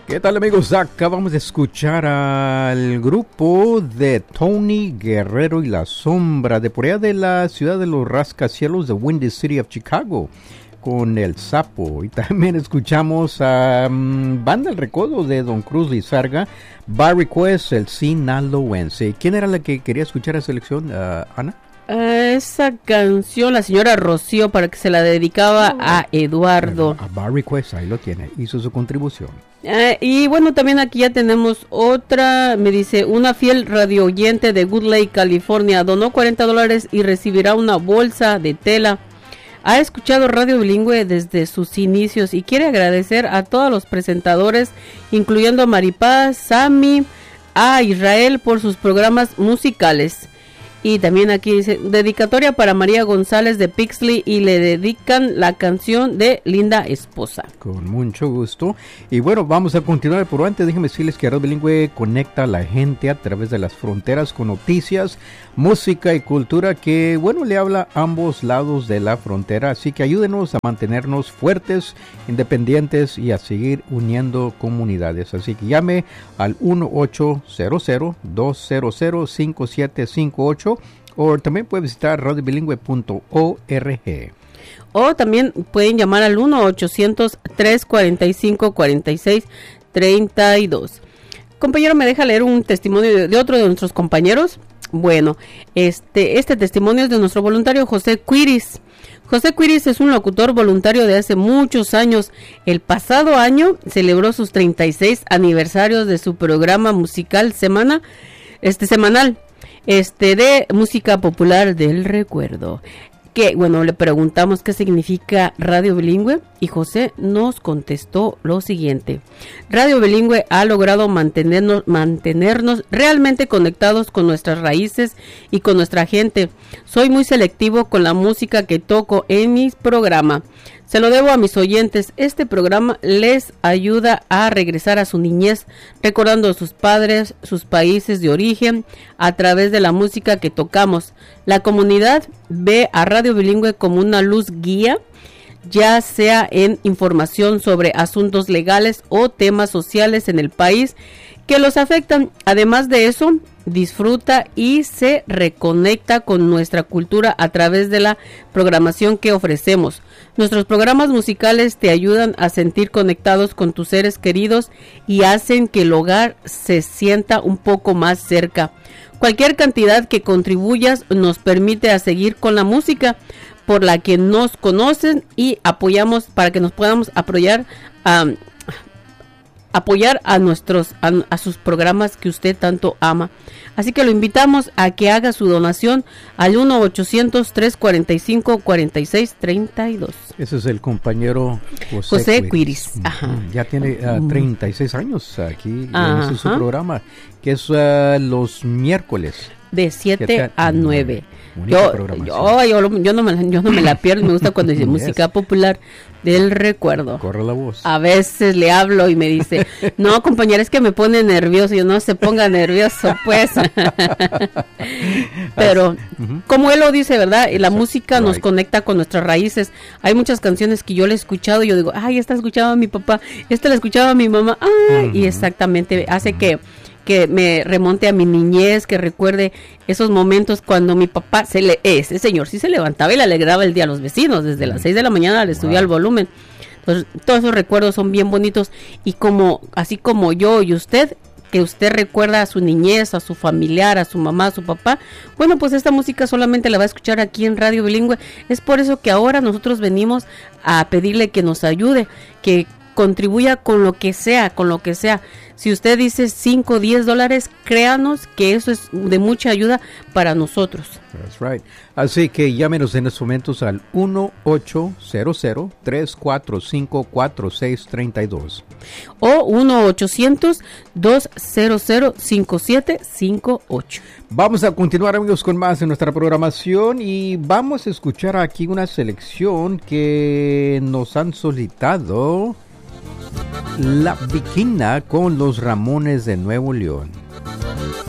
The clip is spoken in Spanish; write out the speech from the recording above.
¿Qué tal, amigos? Acabamos de escuchar al grupo de Tony Guerrero y La Sombra de por allá de la ciudad de los rascacielos de Windy City of Chicago con El Sapo. Y también escuchamos a Banda El Recodo de Don Cruz Lizarga, By Request, El Sinaloense. ¿Quién era la que quería escuchar esa selección, Ana? Esa canción, la señora Rocío, para que se la dedicaba a Eduardo. A By Request, ahí lo tiene, hizo su contribución. Y bueno, también aquí ya tenemos otra, me dice, una fiel radio oyente de Good Lake, California, donó $40 y recibirá una bolsa de tela. Ha escuchado Radio Bilingüe desde sus inicios y quiere agradecer a todos los presentadores, incluyendo a Maripaz, Sammy, a Israel por sus programas musicales. Y también aquí dice, dedicatoria para María González de Pixley y le dedican la canción de Linda Esposa. Con mucho gusto. Y bueno, vamos a continuar, pero antes déjenme decirles que Radio Bilingüe conecta a la gente a través de las fronteras con noticias, música y cultura que, bueno, le habla a ambos lados de la frontera. Así que ayúdenos a mantenernos fuertes, independientes y a seguir uniendo comunidades. Así que llame al 1-800-200-5758 o también puede visitar radiobilingüe.org. O también pueden llamar al 1-800-345-4632. Compañero, ¿me deja leer un testimonio de otro de nuestros compañeros? Bueno, este testimonio es de nuestro voluntario José Quiris. José Quiris es un locutor voluntario de hace muchos años. El pasado año celebró sus 36 aniversarios de su programa musical semanal, de música popular del recuerdo. Que bueno, le preguntamos qué significa Radio Bilingüe y José nos contestó lo siguiente: Radio Bilingüe ha logrado mantenernos realmente conectados con nuestras raíces y con nuestra gente. Soy muy selectivo con la música que toco en mi programa. Se lo debo a mis oyentes. Este programa les ayuda a regresar a su niñez, recordando a sus padres, sus países de origen, a través de la música que tocamos. La comunidad ve a Radio Bilingüe como una luz guía, ya sea en información sobre asuntos legales o temas sociales en el país que los afectan. Además de eso, disfruta y se reconecta con nuestra cultura a través de la programación que ofrecemos. Nuestros programas musicales te ayudan a sentir conectados con tus seres queridos y hacen que el hogar se sienta un poco más cerca. Cualquier cantidad que contribuyas nos permite a seguir con la música por la que nos conocen y apoyamos para que nos podamos apoyar a sus programas que usted tanto ama. Así que lo invitamos a que haga su donación al 1-800-345-4632. Ese es el compañero José Quiris. Ajá. Ya tiene 36 años aquí en su programa, que es los miércoles. De 7 a 9. Yo no me la pierdo. Me gusta cuando dice música popular del recuerdo. Corre la voz. A veces le hablo y me dice, no, compañera, es que me pone nervioso. Y yo, no se ponga nervioso, pues. Pero, como él lo dice, ¿verdad? La música nos conecta con nuestras raíces. Hay muchas canciones que yo le he escuchado y yo digo, ay, esta escuchaba a mi papá, esta la escuchaba a mi mamá. Y exactamente, hace que me remonte a mi niñez, que recuerde esos momentos cuando mi papá, ese señor sí se levantaba y le alegraba el día a los vecinos, desde las 6 de la mañana le subía el volumen. Entonces, todos esos recuerdos son bien bonitos, y así como yo y usted, que usted recuerda a su niñez, a su familiar, a su mamá, a su papá, bueno, pues esta música solamente la va a escuchar aquí en Radio Bilingüe. Es por eso que ahora nosotros venimos a pedirle que nos ayude, que contribuya con lo que sea. Si usted dice $5, $10, créanos que eso es de mucha ayuda para nosotros. That's right. Así que llámenos en estos momentos al 1-800-345-4632 o 1-800-200-5758. Vamos a continuar, amigos, con más de nuestra programación y vamos a escuchar aquí una selección que nos han solicitado. La Bikina con los Ramones de Nuevo León.